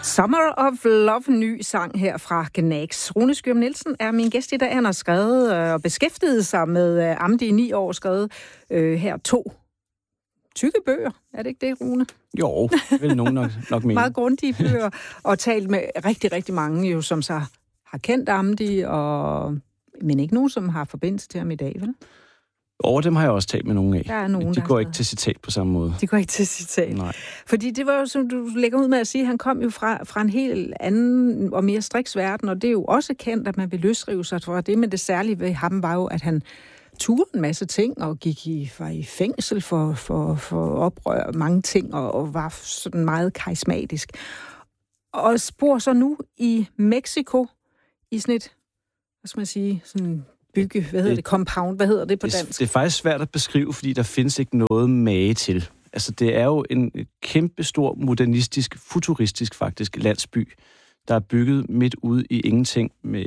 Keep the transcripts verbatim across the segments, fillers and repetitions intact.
Summer of Love, ny sang her fra Gnags. Rune Skyum Nielsen er min gæst i dag. Han har skrevet og beskæftiget sig med Amdi i ni år, skrevet øh, her to tykke bøger. Er det ikke det, Rune? Jo, vel nogen nok, nok mene. Meget grundige bøger, og talt med rigtig, rigtig mange, jo, som så har kendt Amdi, og men ikke nogen, som har forbindelse til ham i dag, vel? Og dem har jeg også talt med nogen af. Der er nogen, men de der går har ikke til citat på samme måde. De går ikke til citat. Nej. Fordi det var jo, som du lægger ud med at sige, han kom jo fra, fra en helt anden og mere striks verden, og det er jo også kendt, at man vil løsrive sig fra det, men det særlige ved ham var jo, at han turde en masse ting, og gik i, var i fængsel for, for, for oprør, mange ting, og, og var sådan meget karismatisk. Og spor så nu i Mexico, i sådan et, hvad skal man sige, sådan bygge, hvad hedder det, compound, hvad hedder det på dansk? Det, det er faktisk svært at beskrive, fordi der findes ikke noget mage til. Altså, det er jo en kæmpe stor, modernistisk, futuristisk faktisk landsby, der er bygget midt ude i ingenting med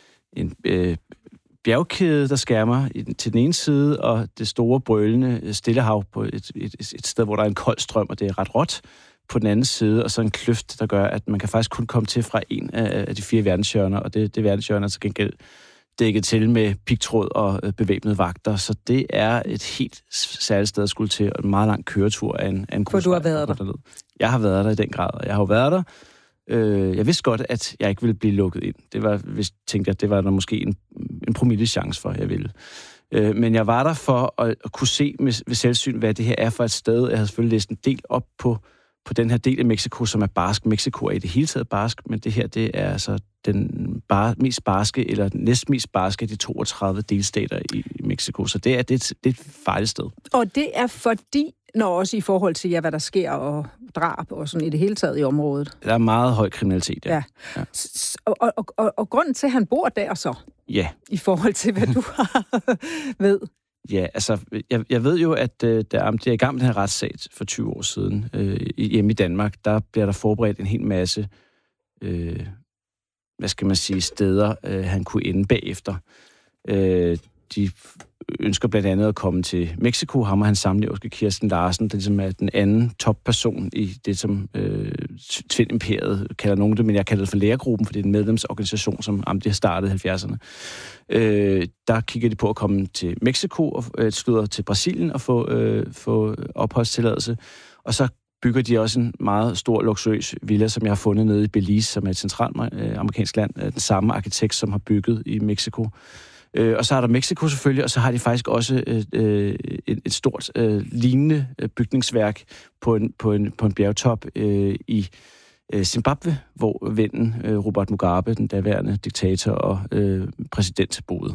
en øh, bjergkæde, der skærmer til den ene side, og det store, brølende Stillehav på et, et, et sted, hvor der er en kold strøm, og det er ret råt på den anden side, og så en kløft, der gør, at man kan faktisk kun komme til fra en af de fire verdenshjørner, og det, det verdenshjørner er til gengæld dækket til med pigtråd og bevæbnede vagter, så det er et helt særligt sted at skulle til, og en meget lang køretur af en, af en For du har været der? Derned. Jeg har været der i den grad, og jeg har jo været der. Øh, jeg vidste godt, at jeg ikke ville blive lukket ind. Det var, hvis tænkte jeg, det var der måske en, en promille chance for, jeg ville. Øh, men jeg var der for at, at kunne se med, ved selvsyn, hvad det her er for et sted. Jeg havde selvfølgelig læst en del op på på den her del af Mexico, som er barsk. Mexico er i det hele taget barsk, men det her, det er altså den bar, mest barske, eller den næstmest barske af de toogtredive delstater i Mexico. Så det er, det, det er et farligt sted. Og det er fordi, når også i forhold til, ja, hvad der sker, og drab, og sådan i det hele taget i området. Der er meget høj kriminalitet, ja. ja. ja. Og, og, og, og grunden til, at han bor der så, ja. I forhold til, hvad du har ved. Ja, altså, jeg, jeg ved jo, at øh, da Amdi er i gang med den her retssag for tyve år siden, øh, hjemme i Danmark, der bliver der forberedt en hel masse, øh, hvad skal man sige, steder, øh, han kunne ende bagefter. Øh, de ønsker blandt andet at komme til Mexico. Ham og hans samlever, Kirsten Larsen, der ligesom er den anden topperson i det, som øh, Tvind-imperiet kalder nogen det, men jeg kalder det for lærergruppen, for det er en medlemsorganisation, som Amdi har startet i halvfjerdserne. Øh, der kigger de på at komme til Mexico og øh, slutter til Brasilien og få, øh, få opholdstilladelse. Og så bygger de også en meget stor, luksuriøs villa, som jeg har fundet nede i Belize, som er et centralt øh, amerikansk land. Den samme arkitekt, som har bygget i Mexico. Øh, og så er der Mexico selvfølgelig, og så har de faktisk også øh, et, et stort øh, lignende bygningsværk på en, på en, på en bjergtop øh, i øh, Zimbabwe, hvor vennen øh, Robert Mugabe, den daværende diktator og øh, præsident, boede.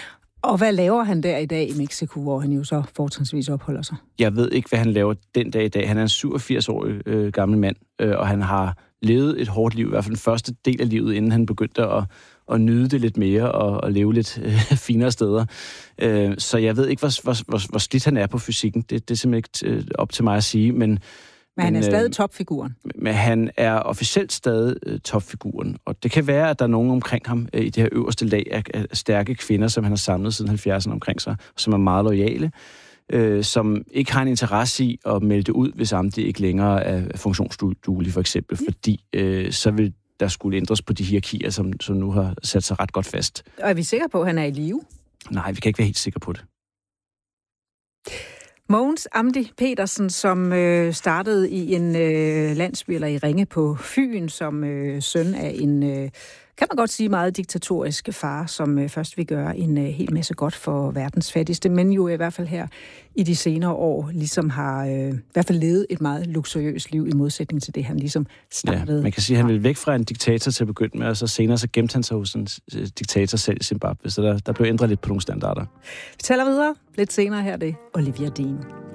Og hvad laver han der i dag i Mexico, hvor han jo så fortrinsvis opholder sig? Jeg ved ikke, hvad han laver den dag i dag. Han er en syvogfirs-årig øh, gammel mand, øh, og han har levet et hårdt liv, i hvert fald den første del af livet, inden han begyndte at og nyde det lidt mere og, og leve lidt øh, finere steder. Øh, så jeg ved ikke, hvor, hvor, hvor, hvor slidt han er på fysikken. Det, det er simpelthen ikke op til mig at sige, men... Men han er stadig øh, topfiguren. Men han er officielt stadig øh, topfiguren. Og det kan være, at der er nogen omkring ham øh, i det her øverste lag af, af stærke kvinder, som han har samlet siden halvfjerdserne omkring sig, som er meget loyale, øh, som ikke har en interesse i at melde det ud, hvis Amdi ikke længere er funktionsduelig, for eksempel, mm. fordi øh, så vil der skulle ændres på de hierarkier, som, som nu har sat sig ret godt fast. Og er vi sikre på, at han er i live? Nej, vi kan ikke være helt sikre på det. Mogens Amdi Petersen, som øh, startede i en øh, landsby, eller i Ringe på Fyn, som øh, søn af en, øh, kan man godt sige, meget diktatorisk far, som øh, først vil gøre en øh, hel masse godt for verdens fattigste, men jo i hvert fald her i de senere år ligesom har øh, i hvert fald levet et meget luksuriøst liv i modsætning til det, han ligesom startede. Ja, man kan sige, at han ville væk fra en diktator til at begynde med, og så senere så gemte han sig hos en diktator selv i Zimbabwe, så der, der blev ændret lidt på nogle standarder. Vi taler videre lidt senere her, det Olivia Dean.